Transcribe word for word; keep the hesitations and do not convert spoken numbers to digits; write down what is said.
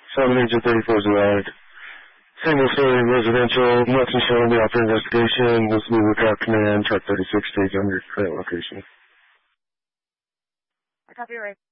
seven Agent thirty-four's arrived. Single story residential, nothing showing the after investigation. This will be Lookout Command, Truck thirty-six, stage on your current location. I copy, right.